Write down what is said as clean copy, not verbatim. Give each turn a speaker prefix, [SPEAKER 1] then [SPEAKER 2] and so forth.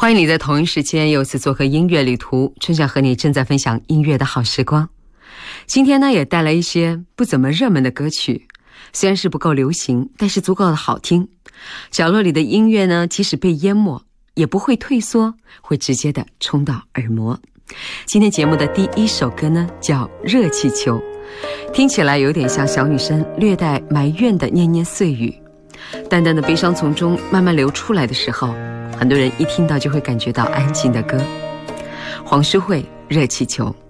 [SPEAKER 1] 欢迎你在同一时间又次做客音乐旅途，春夏和你正在分享音乐的好时光。今天呢，也带来一些不怎么热门的歌曲，虽然是不够流行，但是足够的好听。角落里的音乐呢，即使被淹没也不会退缩，会直接的冲到耳膜。今天节目的第一首歌呢，叫《热气球》，听起来有点像小女生略带埋怨的念念碎语，淡淡的悲伤从中慢慢流出来的时候，很多人一听到就会感觉到安静的歌。黄淑慧《热气球》。